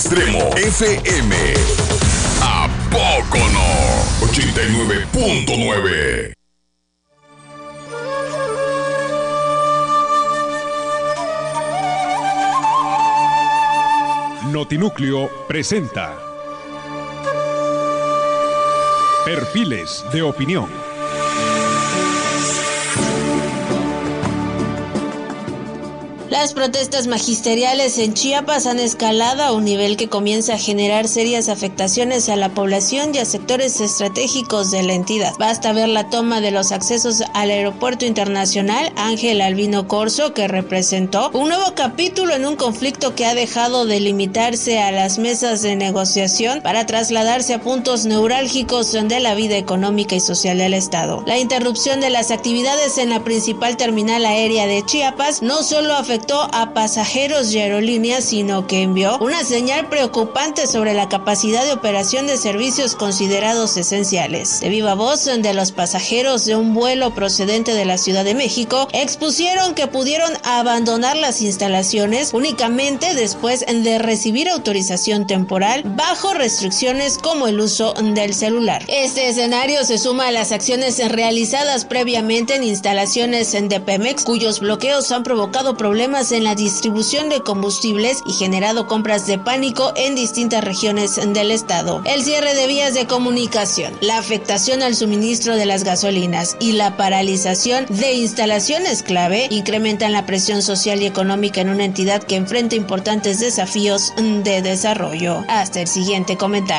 Extremo FM. ¿A poco no? 89.9. Notinúcleo presenta Perfiles de Opinión. Las protestas magisteriales en Chiapas han escalado a un nivel que comienza a generar serias afectaciones a la población y a sectores estratégicos de la entidad. Basta ver la toma de los accesos al Aeropuerto Internacional Ángel Albino Corzo, que representó un nuevo capítulo en un conflicto que ha dejado de limitarse a las mesas de negociación para trasladarse a puntos neurálgicos de la vida económica y social del Estado. La interrupción de las actividades en la principal terminal aérea de Chiapas no solo afectó a pasajeros y aerolíneas, sino que envió una señal preocupante sobre la capacidad de operación de servicios considerados esenciales. De viva voz de los pasajeros de un vuelo procedente de la Ciudad de México, expusieron que pudieron abandonar las instalaciones únicamente después de recibir autorización temporal bajo restricciones como el uso del celular. Este escenario se suma a las acciones realizadas previamente en instalaciones de Pemex, cuyos bloqueos han provocado problemas en la distribución de combustibles y generado compras de pánico en distintas regiones del estado. El cierre de vías de comunicación, la afectación al suministro de las gasolinas y la paralización de instalaciones clave incrementan la presión social y económica en una entidad que enfrenta importantes desafíos de desarrollo. Hasta el siguiente comentario.